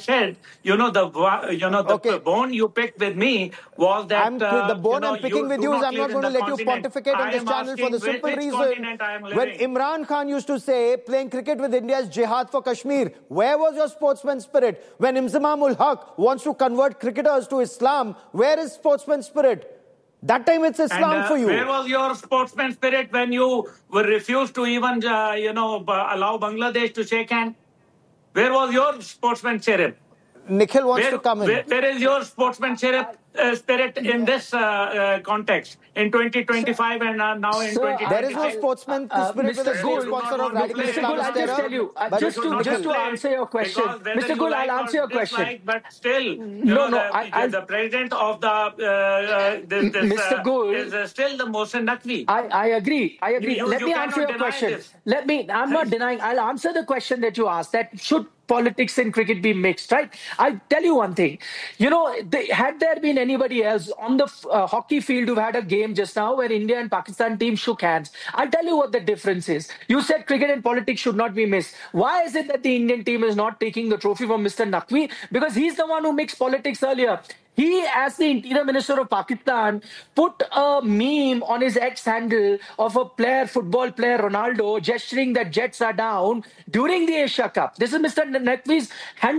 said, the bone you picked with me was that the bone I'm picking with you is I'm not going to let you pontificate on this channel for the simple reason. When Imran Khan used to say playing cricket with India is jihad for Kashmir, where was your sportsman spirit? When Imzamam ul Haq wants to convert cricketers to Islam, where is sportsman spirit? That time it's Islam for you. Where was your sportsman spirit when you refused to even, allow Bangladesh to shake hands? Where was your sportsman spirit? Nikhil wants to come in. Where is your sportsman spirit in this context? In 2025 and now in 2025? There is no sportsman spirit with a sponsor of radical Islamist I'll just tell you, just to answer your question. Mr. Gul, I'll answer your question. But still, the president of Mr. Gul is still the Mohsen Naqvi. I agree. Let me answer your question. I'm not denying. I'll answer the question that you asked. That should politics and cricket be mixed, right? I'll tell you one thing. Had there been anybody else on the hockey field who had a game just now where India and Pakistan team shook hands, I'll tell you what the difference is. You said cricket and politics should not be mixed. Why is it that the Indian team is not taking the trophy from Mr. Naqvi? Because he's the one who mixed politics earlier. He, as the Interior Minister of Pakistan, put a meme on his X handle of a football player, Ronaldo, gesturing that Jets are down during the Asia Cup. This is Mr. Naqvi's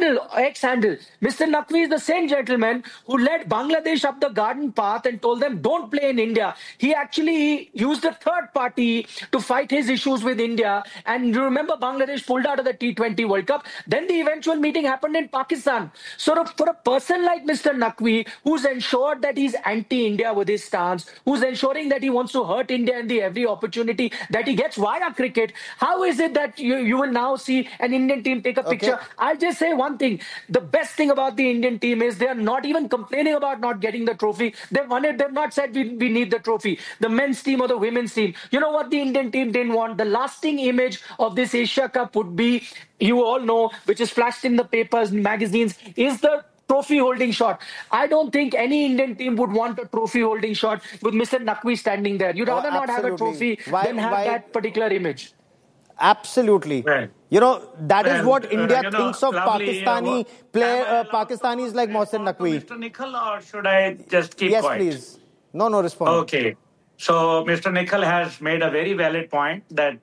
X handle. Mr. Naqvi is the same gentleman who led Bangladesh up the garden path and told them, don't play in India. He actually used a third party to fight his issues with India. And you remember Bangladesh pulled out of the T20 World Cup. Then the eventual meeting happened in Pakistan. So for a person like Mr. Naqvi, who's ensured that he's anti-India with his stance, who's ensuring that he wants to hurt India in the every opportunity that he gets via cricket, how is it that you will now see an Indian team take a picture? I'll just say one thing. The best thing about the Indian team is they are not even complaining about not getting the trophy. They've won it. They've not said we need the trophy. The men's team or the women's team. You know what the Indian team didn't want? The lasting image of this Asia Cup would be, you all know, which is flashed in the papers, magazines, is the trophy holding shot. I don't think any Indian team would want a trophy holding shot with Mr. Naqvi standing there. You'd rather not have a trophy than have that particular image. Absolutely. Right. That is what India thinks of Pakistani Pakistanis like Mohsen Naqvi. Mr. Nikhil, or should I just keep quiet? Yes, please. No, respond. Okay. So Mr. Nikhil has made a very valid point that,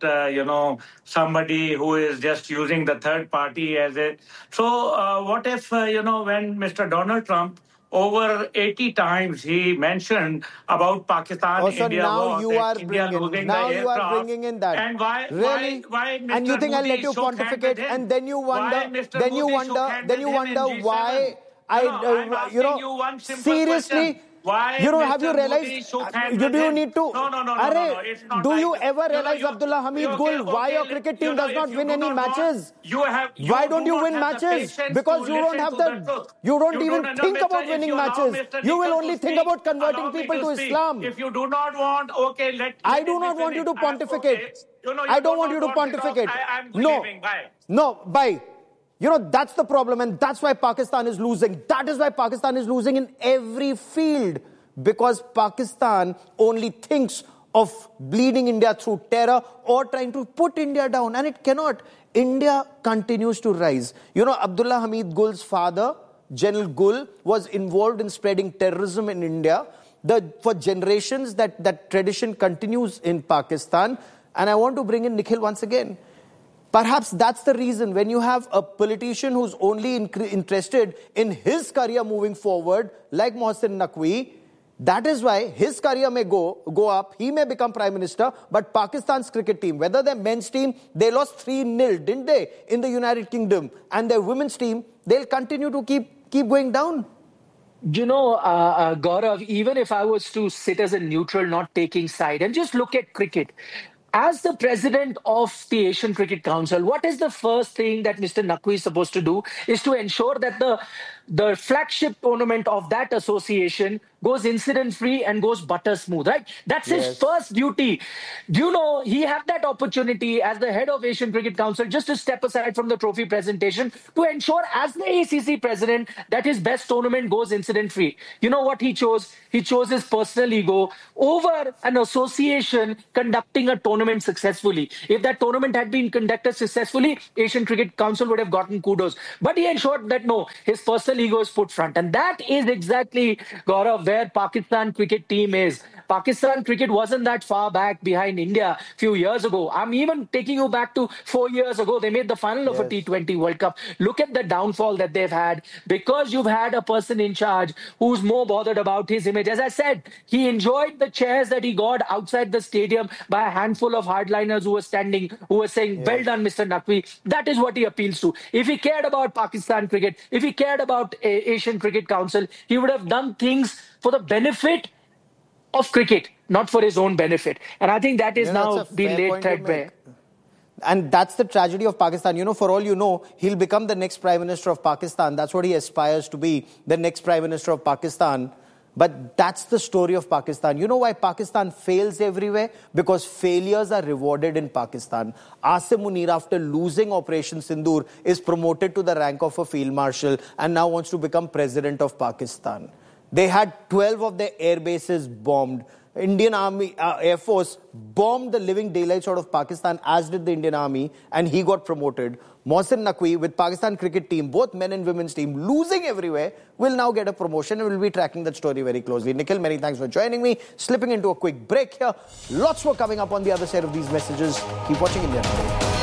somebody who is just using the third party as a... So what if, when Mr. Donald Trump over 80 times he mentioned about Pakistan, India now war, you are bringing in that. And why? Really? Why Mr. And you think I'll let you shook hands with pontificate, him? and then you wonder, why you one simple seriously. Question. Why have you realized? Do you need to? No. It's not do like you that. ever realize, Abdullah Hamid Gul, why your cricket team does not win any matches? Why don't you win matches? Because you don't have the. You don't even think about winning matches. You will only think about converting people to Islam. If you do not want, I do not want you to pontificate. I don't want you to pontificate. No, bye. That's the problem, and that's why Pakistan is losing. That is why Pakistan is losing in every field, because Pakistan only thinks of bleeding India through terror or trying to put India down, and it cannot. India continues to rise. Abdullah Hamid Gul's father, General Gul, was involved in spreading terrorism in India. For generations, that tradition continues in Pakistan, and I want to bring in Nikhil once again. Perhaps that's the reason when you have a politician who's only interested in his career moving forward, like Mohsen Naqvi, that is why his career may go up, he may become Prime Minister, but Pakistan's cricket team, whether their men's team, they lost 3-0, didn't they, in the United Kingdom, and their women's team, they'll continue to keep going down. Gaurav, even if I was to sit as a neutral, not taking side, and just look at cricket, as the president of the Asian Cricket Council, what is the first thing that Mr. Naqvi is supposed to do is to ensure that the the flagship tournament of that association goes incident-free and goes butter smooth, right? That's his first duty. Do you know, he had that opportunity as the head of Asian Cricket Council just to step aside from the trophy presentation to ensure as the ACC president that his best tournament goes incident-free. You know what he chose? He chose his personal ego over an association conducting a tournament successfully. If that tournament had been conducted successfully, Asian Cricket Council would have gotten kudos. But he ensured that no, his personal ego is put front. And that is exactly, Gaurav, where Pakistan cricket team is. Pakistan cricket wasn't that far back behind India a few years ago. I'm even taking you back to 4 years ago. They made the final of a T20 World Cup. Look at the downfall that they've had because you've had a person in charge who's more bothered about his image. As I said, he enjoyed the chairs that he got outside the stadium by a handful of hardliners who were standing, who were saying, well done, Mr. Naqvi. That is what he appeals to. If he cared about Pakistan cricket, if he cared about Asian Cricket Council, he would have done things for the benefit of cricket, not for his own benefit. And I think that is now being laid threadbare. And that's the tragedy of Pakistan. You know, for all you know, he'll become the next Prime Minister of Pakistan. That's what he aspires to be, the next Prime Minister of Pakistan. But that's the story of Pakistan. You know why Pakistan fails everywhere? Because failures are rewarded in Pakistan. Asim Munir, after losing Operation Sindoor, is promoted to the rank of a Field Marshal and now wants to become President of Pakistan. They had 12 of their air bases bombed. Indian Army, Air Force bombed the living daylights out of Pakistan, as did the Indian Army, and he got promoted. Mohsin Naqvi, with Pakistan cricket team, both men and women's team, losing everywhere, will now get a promotion, and we'll be tracking that story very closely. Nikhil, many thanks for joining me. Slipping into a quick break here. Lots more coming up on the other side of these messages. Keep watching India Today.